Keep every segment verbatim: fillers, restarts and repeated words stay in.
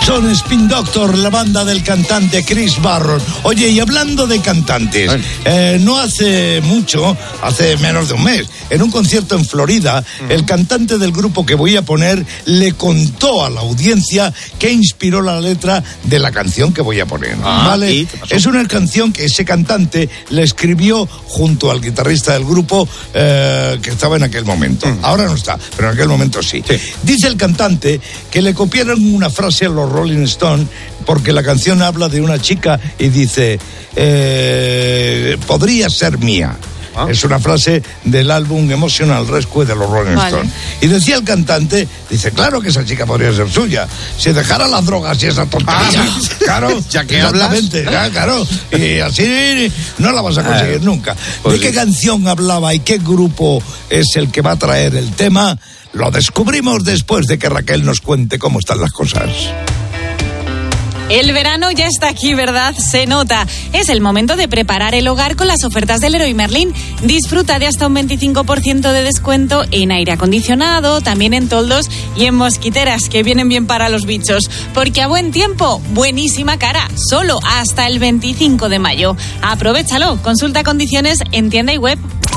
Son Spin Doctor, la banda del cantante Chris Barron. Oye, y hablando de cantantes, eh, no hace mucho, hace menos de un mes, en un concierto en Florida, uh-huh. el cantante del grupo que voy a poner le contó a la audiencia qué inspiró la letra de la canción que voy a poner. Ah, ¿vale? Es una canción que ese cantante le escribió junto al guitarrista del grupo eh, que estaba en aquel momento. Uh-huh. Ahora no está, pero en aquel momento sí. sí. Dice el cantante que le copiaron una frase a los Rolling Stones porque la canción habla de una chica y dice eh, podría ser mía. ¿Ah? Es una frase del álbum Emotional Rescue de los Rolling vale. Stones. Y decía el cantante, dice, claro que esa chica podría ser suya, si dejara las drogas y esa tontería. Ah, claro, ya que hablas. Ya, claro, y así no la vas a conseguir ah, nunca. Pues ¿de qué sí. canción hablaba y qué grupo es el que va a traer el tema? Lo descubrimos después de que Raquel nos cuente cómo están las cosas. El verano ya está aquí, ¿verdad? Se nota. Es el momento de preparar el hogar con las ofertas del Leroy Merlin. Disfruta de hasta un veinticinco por ciento de descuento en aire acondicionado, también en toldos y en mosquiteras, que vienen bien para los bichos. Porque a buen tiempo, buenísima cara. Solo hasta el veinticinco de mayo. Aprovéchalo. Consulta condiciones en tienda y web.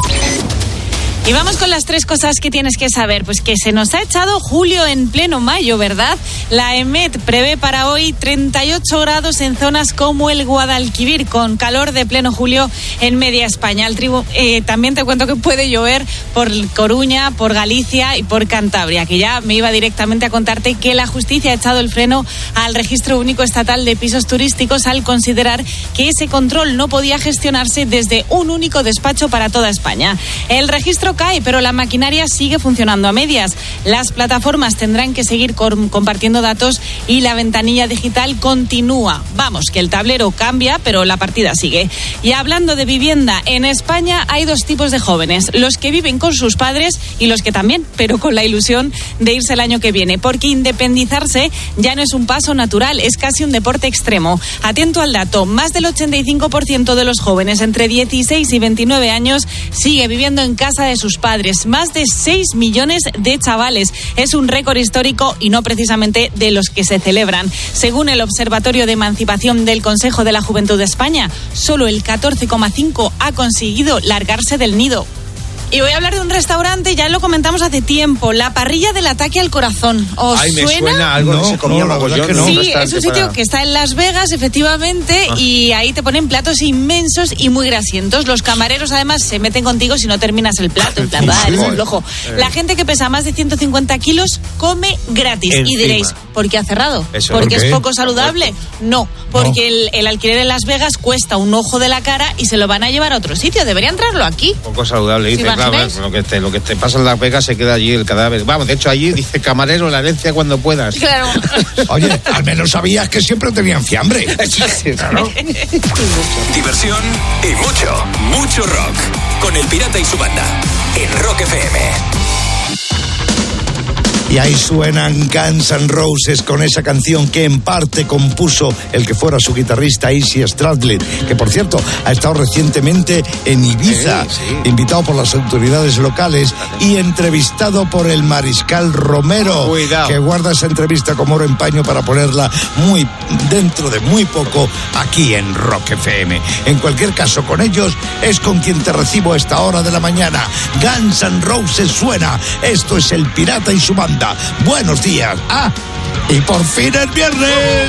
Y vamos con las tres cosas que tienes que saber. Pues que se nos ha echado julio en pleno mayo, ¿verdad? La EMET prevé para hoy treinta y ocho grados en zonas como el Guadalquivir, con calor de pleno julio en media España. El tribu, eh, también te cuento que puede llover por Coruña, por Galicia y por Cantabria, que ya me iba directamente a contarte que la justicia ha echado el freno al Registro Único Estatal de Pisos Turísticos al considerar que ese control no podía gestionarse desde un único despacho para toda España. El registro cae, pero la maquinaria sigue funcionando a medias. Las plataformas tendrán que seguir com- compartiendo datos y la ventanilla digital continúa. Vamos, que el tablero cambia, pero la partida sigue. Y hablando de vivienda, en España hay dos tipos de jóvenes, los que viven con sus padres y los que también, pero con la ilusión de irse el año que viene, porque independizarse ya no es un paso natural, es casi un deporte extremo. Atento al dato, más del ochenta y cinco por ciento de los jóvenes entre dieciséis y veintinueve años sigue viviendo en casa de sus padres, más de seis millones de chavales. Es un récord histórico y no precisamente de los que se celebran. Según el Observatorio de Emancipación del Consejo de la Juventud de España, solo el catorce coma cinco ha conseguido largarse del nido. Y voy a hablar de un restaurante, ya lo comentamos hace tiempo, la Parrilla del Ataque al Corazón. ¿Os Ay, me suena? suena algo no, que se comía no, mogollón, que no. Sí, es un sitio para... que está en Las Vegas, efectivamente, ah. y ahí te ponen platos inmensos y muy grasientos. Los camareros, además, se meten contigo si no terminas el plato, en plan, eres un flojo. Eh. La gente que pesa más de ciento cincuenta kilos come gratis. Encima. Y diréis, ¿por qué ha cerrado? Eso, ¿Porque ¿por es poco saludable? No, porque no. El, el alquiler en Las Vegas cuesta un ojo de la cara y se lo van a llevar a otro sitio. Deberían traerlo aquí. Poco saludable, dice, claro, lo que te, lo que te pasa en Las Vegas se queda allí el cadáver. Vamos, de hecho, allí dice camarero, la herencia cuando puedas. Claro. Oye, al menos sabías que siempre tenían fiambre. Sí, claro. Diversión y mucho, mucho rock. Con El Pirata y su banda. En Rock F M. Y ahí suenan Guns N' Roses con esa canción que en parte compuso el que fuera su guitarrista Izzy Stradlin, que por cierto ha estado recientemente en Ibiza, sí, sí. invitado por las autoridades locales y entrevistado por el Mariscal Romero, Cuidado. que guarda esa entrevista como oro en paño para ponerla muy dentro de muy poco aquí en Rock F M. En cualquier caso, con ellos es con quien te recibo a esta hora de la mañana. Guns N' Roses suena. Esto es El Pirata y su banda. Buenos días. Ah, y por fin es viernes.